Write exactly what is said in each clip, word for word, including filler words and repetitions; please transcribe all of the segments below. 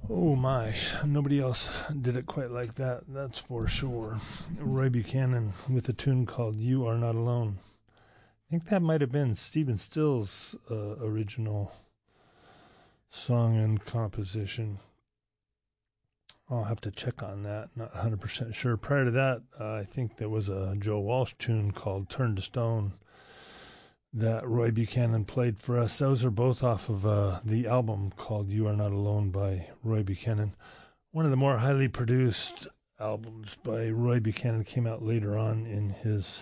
Oh my, nobody else did it quite like that, that's for sure. Roy Buchanan with a tune called You Are Not Alone. I think that might have been Stephen Stills' uh, original song and composition. I'll have to check on that, not one hundred percent sure. Prior to that, uh, I think there was a Joe Walsh tune called Turn to Stone that Roy Buchanan played for us. Those are both off of uh, the album called You Are Not Alone by Roy Buchanan. One of the more highly produced albums by Roy Buchanan, came out later on in his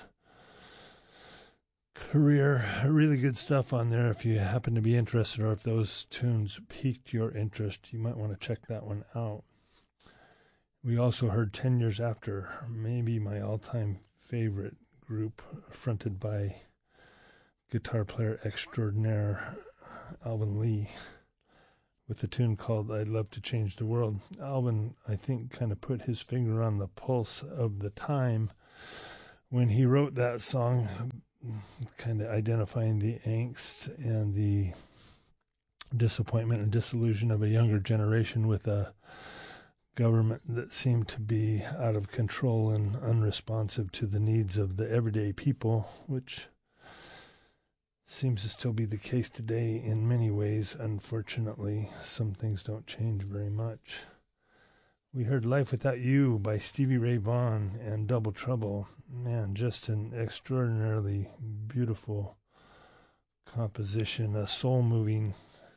career. Really good stuff on there. If you happen to be interested, or if those tunes piqued your interest, you might want to check that one out. We also heard ten Years After, maybe my all-time favorite group, fronted by guitar player extraordinaire Alvin Lee, with a tune called I'd Love to Change the World. Alvin, I think, kind of put his finger on the pulse of the time when he wrote that song, kind of identifying the angst and the disappointment and disillusion of a younger generation with a government that seemed to be out of control and unresponsive to the needs of the everyday people, which seems to still be the case today in many ways. Unfortunately, some things don't change very much. We heard Life Without You by Stevie Ray Vaughan and Double Trouble. Man, just an extraordinarily beautiful composition, a soul-moving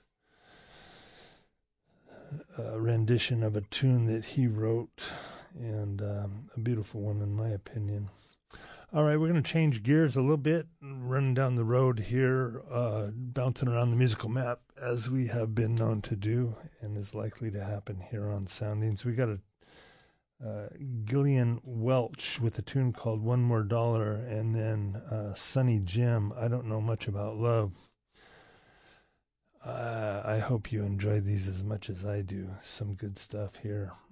uh, rendition of a tune that he wrote, and um, a beautiful one in my opinion. All right, we're going to change gears a little bit, running down the road here, uh, bouncing around the musical map, as we have been known to do, and is likely to happen here on Soundings. We got a uh, Gillian Welch with a tune called One More Dollar, and then uh, Sonny Jim, I Don't Know Much About Love. Uh, I hope you enjoy these as much as I do. Some good stuff here.